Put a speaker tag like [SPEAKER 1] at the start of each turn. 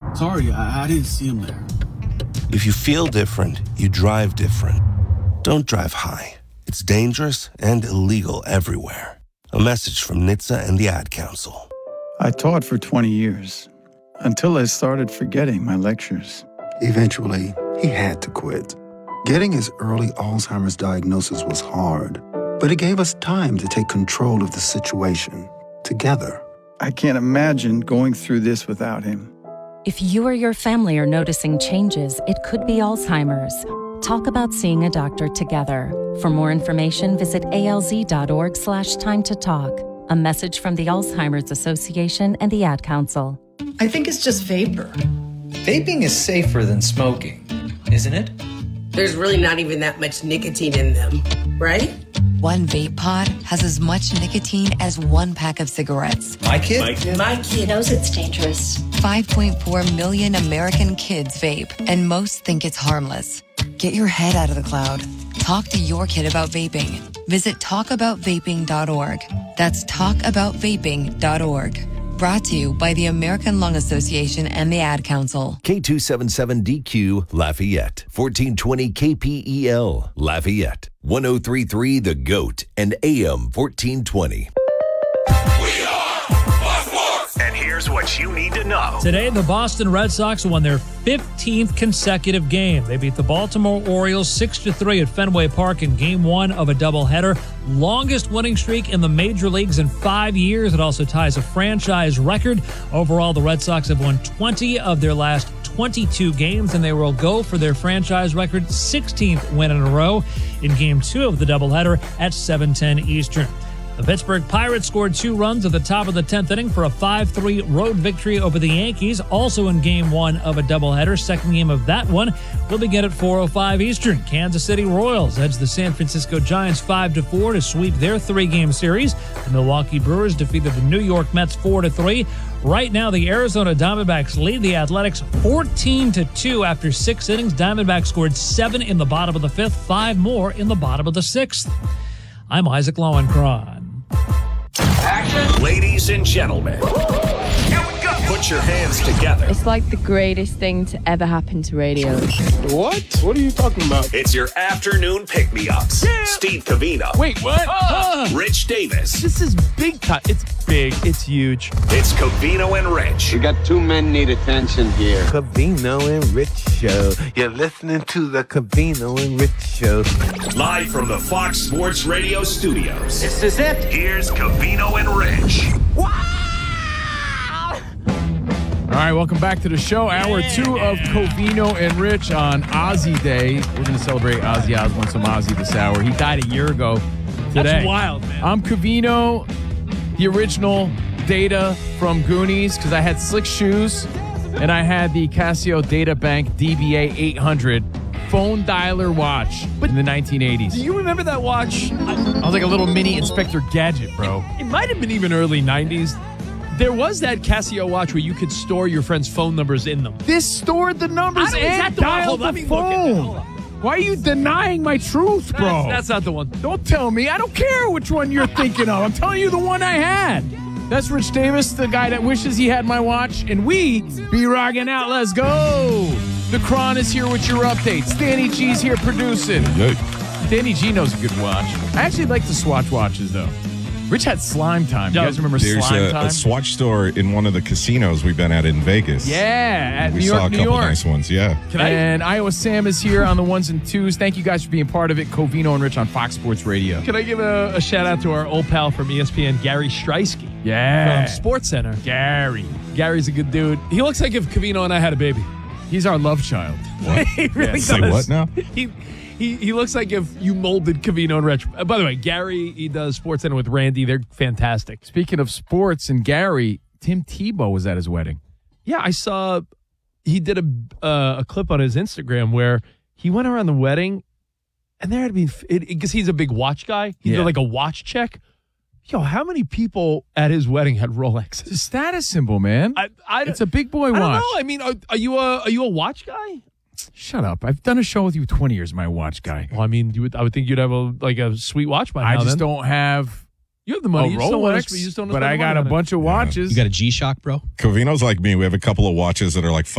[SPEAKER 1] Sorry, I didn't see him there.
[SPEAKER 2] If you feel different, you drive different. Don't drive high. It's dangerous and illegal everywhere. A message from NHTSA and the Ad Council.
[SPEAKER 3] I taught for 20 years, until I started forgetting my lectures.
[SPEAKER 4] Eventually, he had to quit. Getting his early Alzheimer's diagnosis was hard, but it gave us time to take control of the situation, together.
[SPEAKER 3] I can't imagine going through this without him.
[SPEAKER 5] If you or your family are noticing changes, it could be Alzheimer's. Talk about seeing a doctor together. For more information, visit alz.org/time to talk. A message from the Alzheimer's Association and the Ad Council.
[SPEAKER 6] I think it's just vapor.
[SPEAKER 7] Vaping is safer than smoking, isn't it?
[SPEAKER 8] There's really not even that much nicotine in them, right?
[SPEAKER 9] One vape pod has as much nicotine as one pack of cigarettes.
[SPEAKER 7] My kid
[SPEAKER 10] knows it's dangerous.
[SPEAKER 9] 5.4 million American kids vape, and most think it's harmless. Get your head out of the cloud. Talk to your kid about vaping. Visit talkaboutvaping.org. That's talkaboutvaping.org. Brought to you by the American Lung Association and the Ad Council.
[SPEAKER 11] K277DQ Lafayette, 1420 KPEL Lafayette, 1033 The Goat, and AM 1420.
[SPEAKER 12] And here's what you need to know.
[SPEAKER 13] Today, the Boston Red Sox won their 15th consecutive game. They beat the Baltimore Orioles 6-3 at Fenway Park in Game 1 of a doubleheader. Longest winning streak in the major leagues in 5 years. It also ties a franchise record. Overall, the Red Sox have won 20 of their last 22 games, and they will go for their franchise record 16th win in a row in Game 2 of the doubleheader at 7:10 Eastern. The Pittsburgh Pirates scored 2 runs at the top of the 10th inning for a 5-3 road victory over the Yankees, also in Game 1 of a doubleheader. Second game of that one will begin at 4:05 Eastern. Kansas City Royals edged the San Francisco Giants 5-4 to sweep their 3-game series. The Milwaukee Brewers defeated the New York Mets 4-3. Right now, the Arizona Diamondbacks lead the Athletics 14-2 after 6 innings. Diamondbacks scored 7 in the bottom of the 5th, 5 more in the bottom of the 6th. I'm Isaac Lowenkron.
[SPEAKER 12] Action. Ladies and gentlemen, here we go. Put your hands together.
[SPEAKER 14] It's like the greatest thing to ever happen to radio.
[SPEAKER 15] What? What are you talking about?
[SPEAKER 12] It's your afternoon pick-me-ups. Yeah. Steve Covino.
[SPEAKER 15] Wait, what?
[SPEAKER 12] Rich Davis.
[SPEAKER 15] This is big time. It's big. It's huge.
[SPEAKER 12] It's Covino and Rich.
[SPEAKER 16] We got 2 men need attention here.
[SPEAKER 17] Covino and Rich Show. You're listening to the Covino and Rich Show.
[SPEAKER 12] Live from the Fox Sports Radio studios.
[SPEAKER 16] This is it.
[SPEAKER 12] Here's Covino and Rich.
[SPEAKER 15] Wow! All right, welcome back to the show. Hour 2 of Covino and Rich on Ozzy Day. We're going to celebrate Ozzy Osbourne, some Ozzy this hour. He died a year ago today.
[SPEAKER 13] That's wild, man.
[SPEAKER 15] I'm Covino, the original Data from Goonies, because I had slick shoes, and I had the Casio Data Bank DBA 800 phone dialer watch in the 1980s.
[SPEAKER 13] Do you remember that watch?
[SPEAKER 15] I was like a little mini Inspector Gadget, bro.
[SPEAKER 13] It might have been even early 90s. There was that Casio watch where you could store your friends' phone numbers in them.
[SPEAKER 15] This stored the numbers and dialed the phone. Why are you denying my truth, bro?
[SPEAKER 13] That's not the one.
[SPEAKER 15] Don't tell me. I don't care which one you're thinking of. I'm telling you the one I had. That's Rich Davis, the guy that wishes he had my watch. And we be rocking out. Let's go. The Cron is here with your updates. Danny G's here producing.
[SPEAKER 18] Good.
[SPEAKER 15] Danny G knows a good watch. I actually like to swatch watches, though. Rich had Slime Time. You guys remember Slime Time?
[SPEAKER 18] There's a Swatch store in one of the casinos we've been at in Vegas.
[SPEAKER 15] Yeah, at
[SPEAKER 18] we saw a couple nice ones, yeah.
[SPEAKER 15] And Iowa Sam is here on the 1s and 2s. Thank you guys for being part of it. Covino and Rich on Fox Sports Radio.
[SPEAKER 13] Can I give a shout out to our old pal from ESPN, Gary Streisky?
[SPEAKER 15] Yeah.
[SPEAKER 13] From SportsCenter.
[SPEAKER 15] Gary.
[SPEAKER 13] Gary's a good dude. He looks like if Covino and I had a baby.
[SPEAKER 15] He's our love child.
[SPEAKER 18] What?
[SPEAKER 13] He really does.
[SPEAKER 18] Say what now?
[SPEAKER 13] He looks like if you molded Covino and Rich. By the way, Gary, he does SportsCenter with Randy. They're fantastic.
[SPEAKER 15] Speaking of sports and Gary, Tim Tebow was at his wedding.
[SPEAKER 13] Yeah, I saw he did a clip on his Instagram where he went around the wedding, and there had been, because he's a big watch guy. He did like a watch check. Yo, how many people at his wedding had Rolexes?
[SPEAKER 15] It's a status symbol, man. It's a big boy watch.
[SPEAKER 13] I don't know. I mean, are you a watch guy?
[SPEAKER 15] Shut up. I've done a show with you 20 years, my watch guy.
[SPEAKER 13] Well, I mean, I would think you'd have a sweet watch by now.
[SPEAKER 15] I just don't have...
[SPEAKER 13] You have the money.
[SPEAKER 15] A Rolex, but I got a bunch of watches.
[SPEAKER 19] You got a G-Shock, bro?
[SPEAKER 18] Covino's like me. We have a couple of watches that are like